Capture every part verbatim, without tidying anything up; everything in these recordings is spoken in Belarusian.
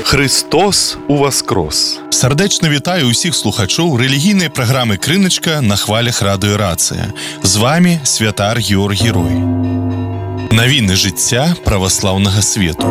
Христос уваскрос! Сардэчна вітаю ўсіх слухачоў рэлігійнай праграмы «Крыначка» на хвалях радыё «Рацыя». З вами святар Георгій Рой. Навіны жыцця праваслаўнага свету.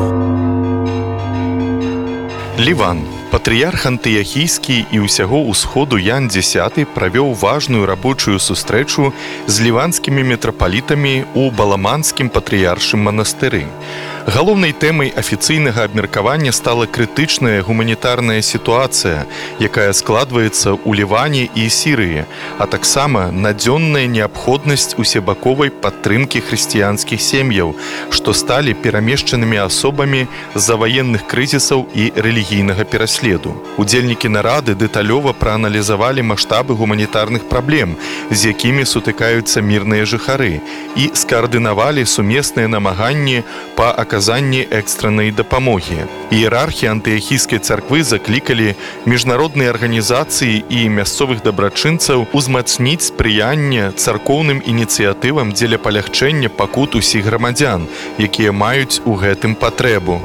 Ліван. Патрыярх антыяхійскі і ўсяго ўсходу Ян Дзесяты правёў важную рабочую сустрэчу з ліванскімі мітрапалітамі ў Баламанскім патрыяршым манастыры. Галоўнай тэмай афіцыйнага абмеркавання стала крытычная гуманітарная сітуацыя, якая складваецца ў Ліване і Сірыі, а таксама надзённая неабходнасць усебаковай падтрымкі хрысціянскіх сем'яў, што сталі перамешчанымі асобамі з-за ваенных крызісаў і рэлігійнага пераследу. Удзельнікі нарады дэталёва прааналізавалі маштабы гуманітарных праблем, з якімі сутыкаюцца мірныя жыхары, і скаардынавалі сумесныя намаганні па аказанні экстраннай дапамогі. Іерархі антыяхійскай царквы заклікалі міжнародныя арганізацыі і мясцовых дабрачынцаў узмацніць спрыянне царкоўным ініцыятывам дзеля палягчэння пакут усіх грамадзян, якія маюць у гэтым патрэбу.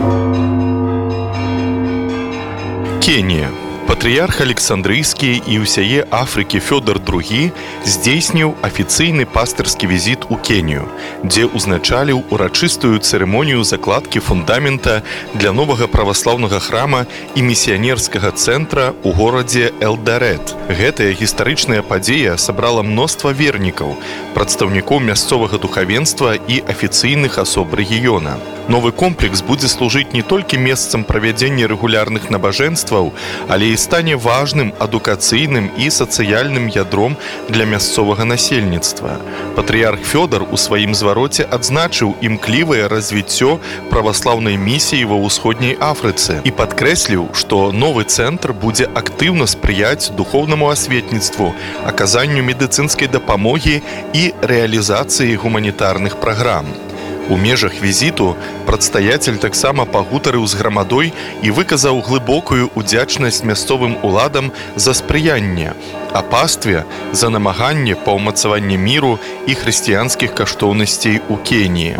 Кенія. Патрыярх Александрыйскі і ўсяе Афрыкі Фёдор другі здзейсніў афіцыйны пастырскі візіт у Кенію, дзе ўзначаліў урачыстую цырымонію закладкі фундамента для новага праваслаўнага храма і місіянерскага цэнтра ў горадзе Элдарет. Гэтая гістарычная падзея сабрала мноства вернікаў, прадстаўнікоў мясцовага духавенства і афіцыйных асоб рэгіёна. Новы комплекс будзе служыць не толькі месцам правядзення рэгулярных набажэнстваў, але і стане важным адукацыйным і сацыяльным ядром для мясцовага насельніцтва. Патрыярх Фёдор у сваім звароце адзначыў імклівае развіццё праваслаўнай місіі ва ўсходняй Афрыцы і падкрэсліў, што новы цэнтр будзе актыўна спрыяць духоўнаму асветніцтву, аказанню медыцынскай дапамогі і рэалізацыі гуманітарных праграм. У межах візіту прадстаяцель таксама пагутарыў з грамадой і выказаў глыбокую удзячнасць мясцовым уладам за спрыянне, а пастве за намаганне па ўмацаванні міру і хрысціянскіх каштоўнасцей у Кеніі.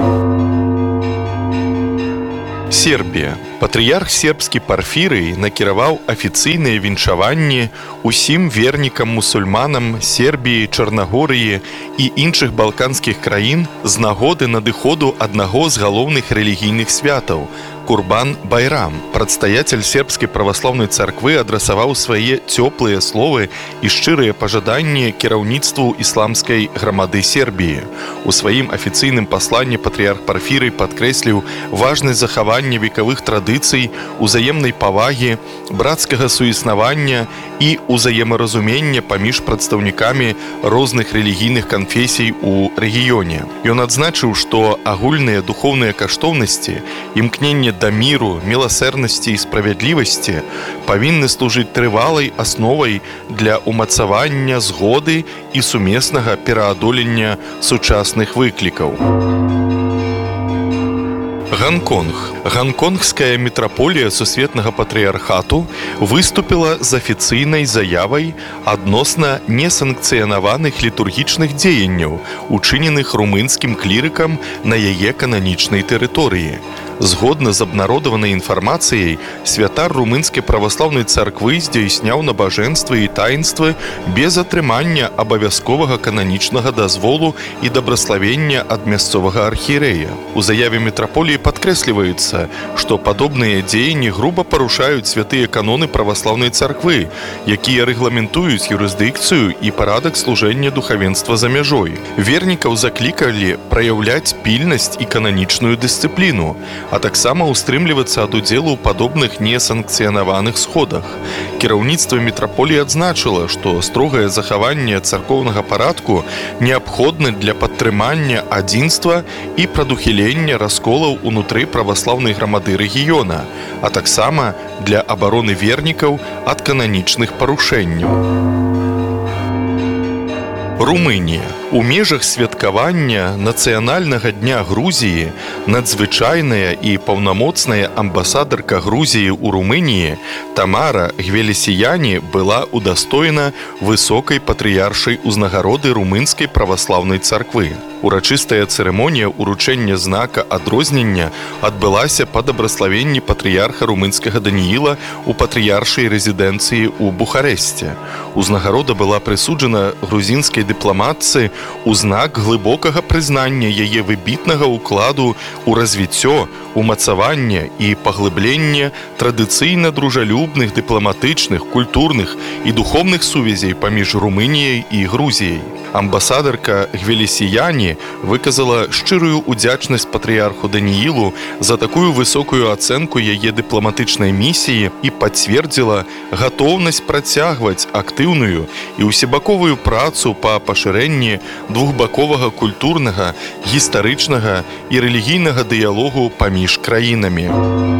Сербія. Патрыярх сербскі Парфірый накіраваў афіцыйныя віншаванні усім вернікам-мусульманам Сербіі, Чарнагорыі і іншых балканскіх краін з нагоды надыходу аднаго з галоўных рэлігійных святаў – Курбан-Байрам. Прадстаяцель сербскай праваслаўнай царквы адрасаваў свае цёплыя словы і шчырыя пажаданні кіраўніцтву ісламскай грамады Сербіі. У сваім афіцыйным пасланні патрыярх Парфірый падкрэсліў важнасць захавання векавых традыцый, узаемнай павагі, брацкага суіснавання і ўзаемаразумення паміж прадстаўнікамі розных рэлігійных канфесій у рэгіёне. Ён адзначыў, што агульныя духоўныя каштоўнасці, імкненне да міру, міласэрнасці і справядлівасці павінны служыць трывалай асновай для ўмацавання згоды і сумеснага пераадолення сучасных выклікаў. Гонконг. Гонконгская мітраполія сусветнага патрыярхату выступіла з афіцыйнай заявай адносна несанкцыянаваных літургічных дзеянняў, учыненых румынскім клірыкам на яе кананічнай тэрыторыі. Згодна з абнародаванай інфармацыяй, святар румынскай праваслаўнай царквы здзяйсняў набажэнствы і таінствы без атрымання абавязковага кананічнага дазволу і дабраславення ад мясцовага архієрэя. У заяве мітраполіі падкрэсліваецца, што падобныя дзеянні груба парушаюць святыя каноны праваслаўнай царквы, якія рэгламентуюць юрысдыкцыю і парадак служэння духавенства за мяжой. Вернікаў заклікалі праяўляць пільнасць і кананічную дысцыпліну, а таксама ўстрымлівацца ад удзелу ў падобных несанкцыянаваных сходах. Кіраўніцтва мітраполіі адзначыла, што строгае захаванне царкоўнага парадку неабходна для падтрымання адзінства і прадухілення расколаў унутры праваслаўнай грамады рэгіёна, а таксама для абароны вернікаў ад кананічных парушэнняў. Румынія. У межах святкавання нацыянальнага дня Грузіі надзвычайная і паўнамоцная амбасадарка Грузіі ў Румыніі Тамара Гвелесіяні была удастоена высокай патрыяршай узнагароды румынскай праваслаўнай царквы. Урачыстая цырымонія ўручэння знака адрознення адбылася па дабраславенні патрыярха румынскага Данііла у патрыяршай рэзідэнцыі ў Бухарэсце. Узнагарода была прысуджана грузінскай дыпламатцы у знак глыбокага прызнання яе выбітнага ўкладу ў развіццё, умацаванне і паглыбленне традыцыйна дружалюбных, дыпламатычных, культурных і духоўных сувязей паміж Румыніяй і Грузіяй. Амбасадарка Гвелесіяні выказала шчырую ўдзячнасць патрыярху Даніілу за такую высокую ацэнку яе дыпламатычнай місіі і пацвердзіла гатоўнасць працягваць актыўную і ўсебаковую працу па пашырэнні двухбаковага культурнага, гістарычнага і рэлігійнага дыялогу паміж краінамі.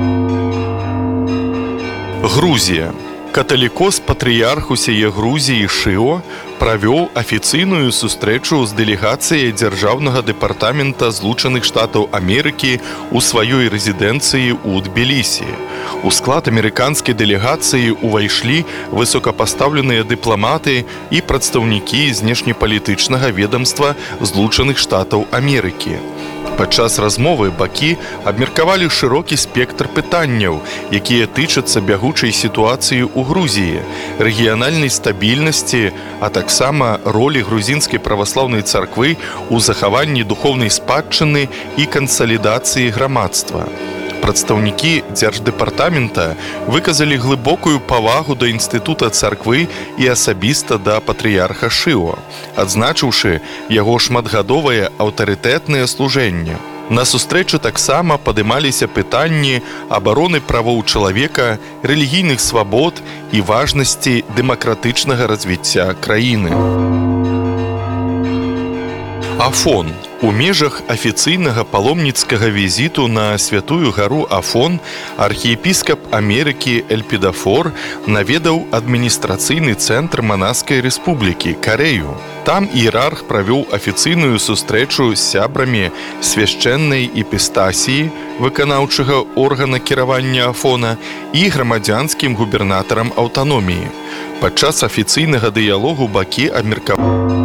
Грузія. Каталікос патрыярх усяе Грузіі Шыо правёў афіцыйную сустрэчу з дэлегацыяй дзяржаўнага дэпартамента Злучаных Штатаў Амерыкі ў сваёй рэзідэнцыі ў Тбілісі. У склад амерыканскай дэлегацыі ўвайшлі высокапастаўленыя дыпламаты і прадстаўнікі знешнепалітычнага ведамства Злучаных Штатаў Амерыкі. Падчас размовы бакі абмеркавалі шырокі спектр пытанняў, якія тычацца бягучай сітуацыі ў Грузіі, рэгіянальнай стабільнасці, а таксама ролі грузінскай праваслаўнай царквы ў захаванні духоўнай спадчыны і кансалідацыі грамадства. Прадстаўнікі дзярждэпартамента выказалі глыбокую павагу да інстытута царквы і асабіста да патрыярха Шыо, адзначыўшы яго шматгадовае аўтарытэтнае служэнне. На сустрэчы таксама падымаліся пытанні абароны правоў чалавека, рэлігійных свабод і важнасці дэмакратычнага развіцця краіны. Афон. У межах афіцыйнага паломніцкага візіту на святую гару Афон архіепіскап Амерыкі Эльпідафор наведаў адміністрацыйны цэнтр Манаскай рэспублікі, Карею. Там іерарх правёў афіцыйную сустрэчу з сябрамі свяшчэннай эпістасіі, выканаўчага органа кіравання Афона, і грамадзянскім губернатарам аўтаноміі. Падчас афіцыйнага дыялогу бакі абмеркавалі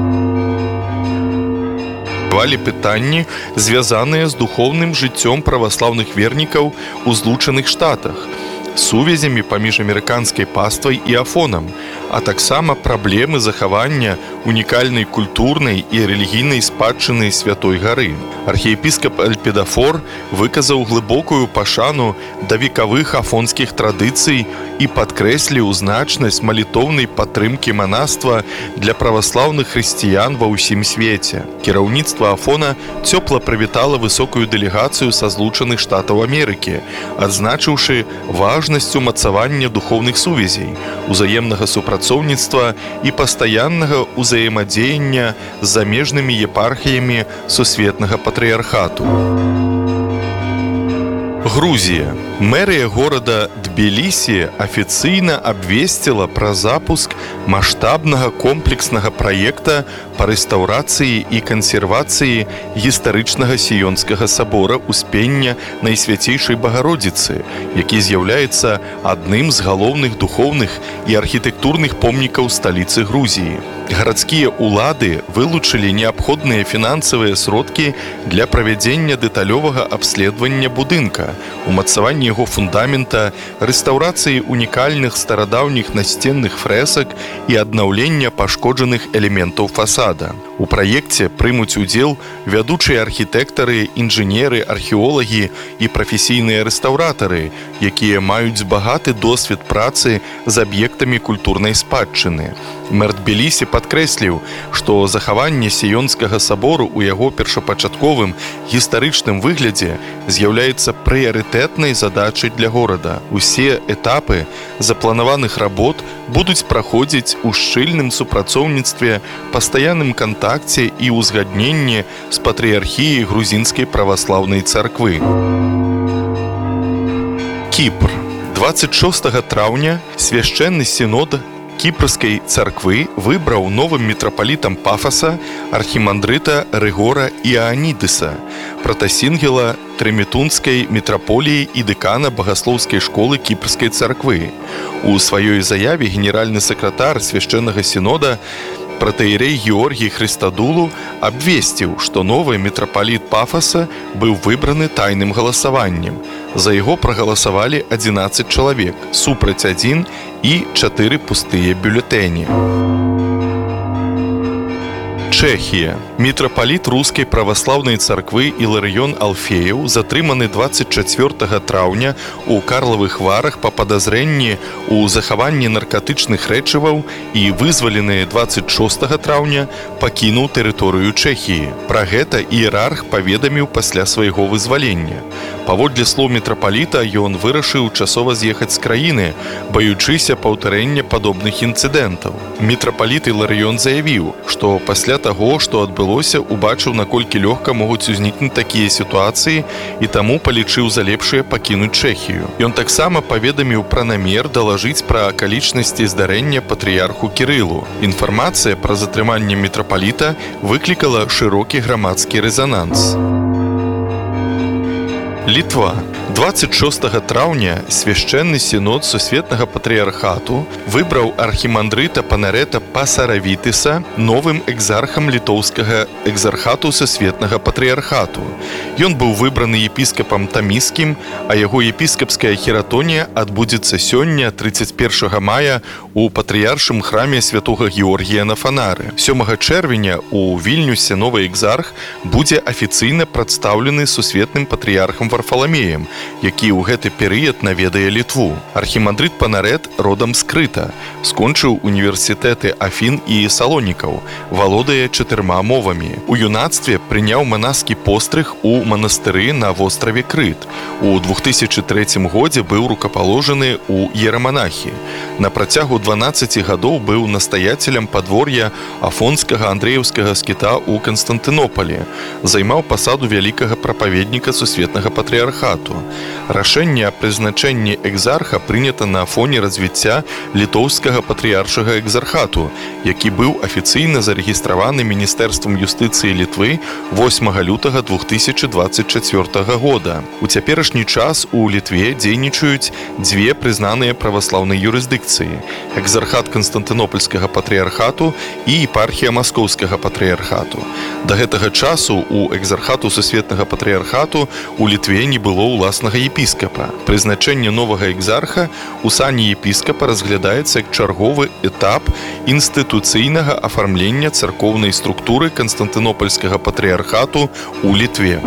пытанні, звязаныя з духоўным жыццём праваслаўных вернікаў у Злучаных Штатах, сувязямі паміж амерыканскай паствай і Афонам, а таксама праблемы захавання унікальнай культурнай і рэлігійнай спадчыны Святой гары. Архіепіскап Эльпідафор выказаў глыбокую пашану да векавых афонскіх традыцый і падкрэсліў значнасць малітоўнай падтрымкі манаства для праваслаўных хрысціян ва ўсім свеце. Кіраўніцтва Афона цёпла прывітала высокую дэлегацыю са Злучаных Штатаў Амерыкі, адзначыўшы важнасць умацавання духоўных сувязей, узаемнага супрацоўніцтва і пастаяннага ўзаемадзеяння з замежнымі епархіямі сусветнага патрыярхату. Грузія. Мэрыя горада Тбілісі афіцыйна абвесціла пра запуск маштабнага комплекснага праекта па рэстаўрацыі і кансервацыі гістарычнага Сіёнскага сабора Успення Найсвяцейшай Багародзіцы, які з'яўляецца адным з галоўных духоўных і архітэктурных помнікаў сталіцы Грузіі. Гарадскія ўлады вылучылі неабходныя фінансавыя сродкі для правядзення дэталёвага абследавання будынка, умацавання яго фундамента, рэстаўрацыі унікальных старадаўніх насценных фрэсак і аднаўлення пашкоджаных элементаў фасада. У праекце прымуць удзел вядучыя архітэктары, інжынеры, археолагі і прафесійныя рэстаўратары, якія маюць багаты досвед працы з аб'ектамі культурнай спадчыны. Мэр Тбілісі падкрэсліў, што захаванне Сіёнскага сабору ў яго першапачатковым гістарычным выглядзе з'яўляецца прыярытэтнай задачай для горада. Усе этапы запланаваных работ будуць праходзіць у шчыльным супрацоўніцтве, пастаянным кантакце і ўзгадненні з патрыярхіяй грузінскай праваслаўнай царквы. Кіпр. дваццаць шостага траўня свяшчэнны сінод кіпрскай царквы выбраў новым мітрапалітам Пафаса архімандрыта Рыгора Іанідыса, пратасінгела Трэмітунскай мітраполіі і дэкана багаслоўскай школы кіпрскай царквы. У сваёй заяве генеральны сакратар свяшчэннага сінода пратэірэй Георгій Хрыстадулу абвесціў, што новы мітрапаліт Пафаса быў выбраны тайным галасаваннем. За яго прагаласавалі адзінаццаць чалавек, супраць адзін і чатыры пустыя бюлетэні. Чэхія. Мітрапаліт рускай праваслаўнай царквы Іларыён Алфеяў затрыманы дваццаць чацвёртага траўня ў Карлавых Варах па падазрэнні ў захаванні наркатычных рэчываў і вызвалены дваццаць шостага траўня пакінуў тэрыторыю Чэхіі. Пра гэта іерарх паведаміў пасля свайго вызвалення. Паводле слоў мітрапаліта, ён вырашыў часова з'ехаць з краіны, баючыся паўтарэння падобных інцыдэнтаў. Мітрапаліт Іларыён заявіў, што пасля таго, што адбылося, убачыў, наколькі лёгка могуць узнікнуць такія сітуацыі і таму палічыў за лепшае пакінуць Чэхію. Ён таксама паведаміў пра намер далажыць пра акалічнасці здарэння патрыярху Кірылу. Інфармацыя пра затрыманне мітрапаліта выклікала шырокі грамадскі рэзананс. Літва. дваццаць шостага траўня свяшчэнны сінод Сусветнага патрыярхату выбраў архімандрыта Панарэта Пасаравітыса новым экзархам літоўскага экзархату Сусветнага патрыярхату. Ён быў выбраны епіскапам Таміскім, а яго епіскапская хіратонія адбудзецца сёння, трыццаць першага мая, у патрыяршым храме святога Георгія на Фанары. сёмага чэрвеня у Вільнюсе новы экзарх будзе афіцыйна прадстаўлены сусветным патрыярхам Варфаламеем, які ў гэты перыяд наведае Літву. Архімандрыт Панарэт родам з Крыта, скончыў універсітэты Афін і Салонікаў, валодае чатырма мовамі. У юнацтве прыняў манаскі пострыг у манастыры на востраве Крыт. У две тысячы трэцім годзе быў рукапаложаны ў ераманахі. На працягу дванаццаці гадоў быў настаяцелем падвор'я афонскага андрэеўскага скіта ў Канстантынополі. Займаў пасаду вялікага прапаведніка Сусветнага патрыярхату. Рашэнне аб прызначэнні экзарха прынята на фоне развіцця літоўскага патрыяршага экзархату, які быў афіцыйна зарэгістраваны Міністэрствам юстыцыі Літвы восьмага лютага две тысячи двадцать чацвёртага года. У цяперашні час у Літве дзейнічаюць дзве прызнаныя праваслаўнай юрысдыкцыі – экзархат Канстантынопольскага патрыярхату і епархія Маскоўскага патрыярхату. Да гэтага часу у экзархату Сусветнага патрыярхату у Літве не было ўласнага епіскапа. Прызначэнне новага экзарха у сані епіскапа разглядаецца як чарговы этап інстытуцыйнага афармлення царкоўнай структуры Канстантынопольскага патрыярхату у Літве.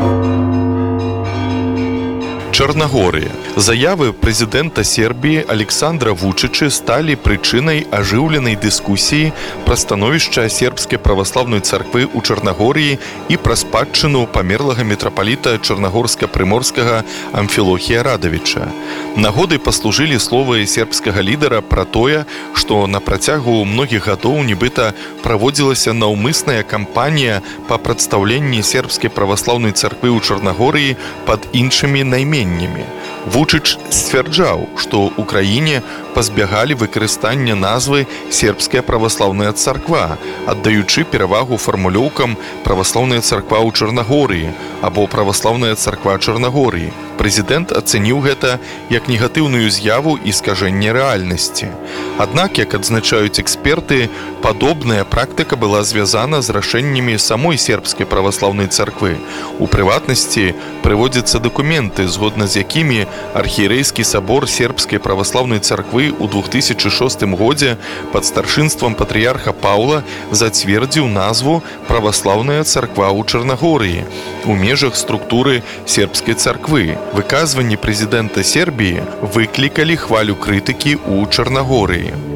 Чарнагорыя. Заявы прэзідэнта Сербіі Александра Вучычы сталі прычынай ажыўленай дыскусіі пра становішча сербскай праваслаўнай царквы ў Чарнагорыі і пра спадчыну памерлага мітрапаліта чарнагорска-прыморскага Амфілохія Радавіча. Нагодай паслужылі словы сербскага лідара пра тое, што на працягу многіх гадоў нібыта праводзілася наўмысная кампанія па прадстаўленні сербскай праваслаўнай царквы ў Чарнагорыі пад іншымі найменнямі. Вучыч сцвярджаў, што ў краіне пазбягалі выкарыстання назвы сербская праваслаўная царква, аддаючы перавагу фармулёўкам праваслаўная царква ў Чарнагорыі або праваслаўная царква Чарнагорыі. Прэзідэнт ацэніў гэта як негатыўную з'яву і скажэнне рэальнасці. Аднак, як адзначаюць эксперты, падобная практыка была звязана з рашэннямі самой сербскай праваслаўнай царквы. У прыватнасці прыводзяцца дакументы, згодна з якімі архієрэйскі сабор сербскай праваслаўнай царквы ў две тысячи шостым годзе пад старшынствам патрыярха Паўла зацвердзіў назву «Праваслаўная царква ў Чарнагорыі» у межах структуры сербскай царквы. Выказванні прэзідэнта Сербіі выклікалі хвалю крытыкі ў Чарнагорыі.